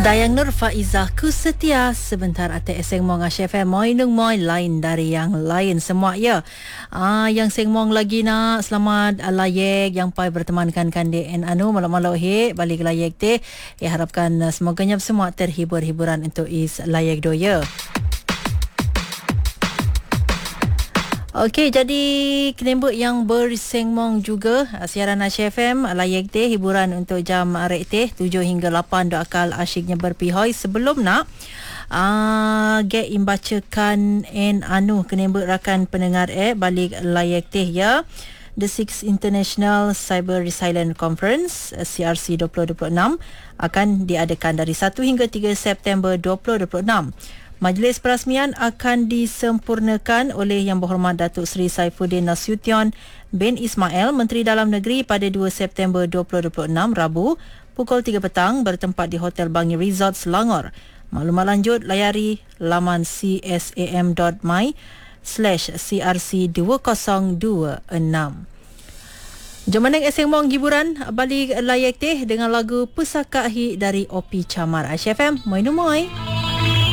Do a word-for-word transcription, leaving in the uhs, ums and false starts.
Dayang Nur Faizah ku setia sebentar ate seng mong F M moi nung moi lain dari yang lain semua ya. Ah yang seng mong lagi nak selamat layek yang pai bertemankan kan di en anu malam-malam he balik layek teh. Ya harapkan uh, semoganya semua terhibur hiburan untuk is layek do ya. Okey, jadi kenembut yang bersengmong juga siaran Asia F M layak teh hiburan untuk jam arek teh tujuh hingga lapan do akal asyiknya berpihoi sebelum nak ah uh, get imbacakan en anu kenembut rakan pendengar eh balik layak teh ya. The Sixth International Cyber Resilience Conference C R C dua ribu dua puluh enam akan diadakan dari satu hingga tiga September dua ribu dua puluh enam. Majlis perasmian akan disempurnakan oleh Yang Berhormat Datuk Seri Saifuddin Nasution bin Ismail, Menteri Dalam Negeri pada dua September dua ribu dua puluh enam, Rabu, pukul tiga petang bertempat di Hotel Bangi Resort, Selangor. Maklumat lanjut layari laman csam dot my slash c r c dua kosong dua enam. Jom meneng eseng mong hiburan balik layak teh dengan lagu Pusaka Hi dari Opi Chamar. Asia F M, moi nu moi.